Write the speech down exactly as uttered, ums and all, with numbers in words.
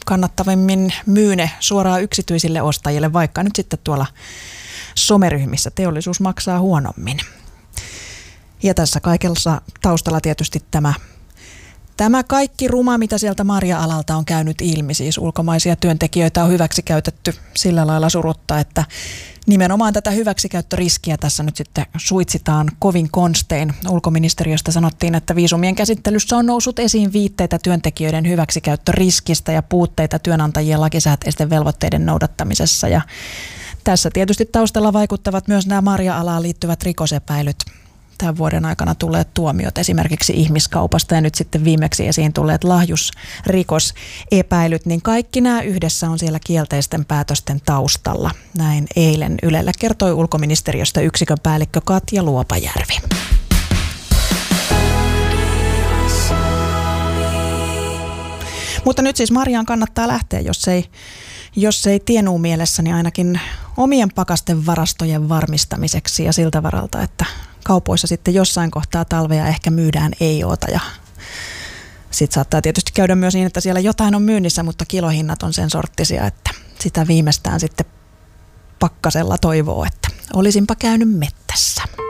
kannattavimmin myy ne suoraan yksityisille ostajille, vaikka nyt sitten tuolla someryhmissä teollisuus maksaa huonommin. Ja tässä kaikessa taustalla tietysti tämä, tämä kaikki ruma, mitä sieltä marja-alalta on käynyt ilmi, siis ulkomaisia työntekijöitä on hyväksikäytetty sillä lailla surutta, että nimenomaan tätä hyväksikäyttöriskiä tässä nyt sitten suitsitaan kovin konstein. Ulkoministeriöstä sanottiin, että viisumien käsittelyssä on noussut esiin viitteitä työntekijöiden hyväksikäyttöriskistä ja puutteita työnantajien lakisääteisten velvoitteiden noudattamisessa. Ja tässä tietysti taustalla vaikuttavat myös nämä marja-alaan liittyvät rikosepäilyt. Tämän vuoden aikana tulleet tuomiot esimerkiksi ihmiskaupasta ja nyt sitten viimeksi esiin tulleet lahjusrikosepäilyt, niin kaikki nämä yhdessä on siellä kielteisten päätösten taustalla. Näin eilen Ylelle kertoi ulkoministeriöstä yksikön päällikkö Katja Luopajärvi. Mutta nyt siis Marjaan kannattaa lähteä, jos ei, jos ei tienuu mielessä, niin ainakin omien pakasten varastojen varmistamiseksi ja siltä varalta, että kaupoissa sitten jossain kohtaa talvea ehkä myydään ei-oota ja sitten saattaa tietysti käydä myös niin, että siellä jotain on myynnissä, mutta kilohinnat on sen sorttisia, että sitä viimeistään sitten pakkasella toivoo, että olisinpa käynyt mettässä.